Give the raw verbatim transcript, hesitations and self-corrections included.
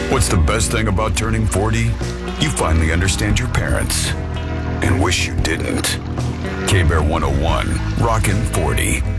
What's the best thing about turning forty? You finally understand your parents and wish you didn't. K-Bear one oh one, Rockin' forty.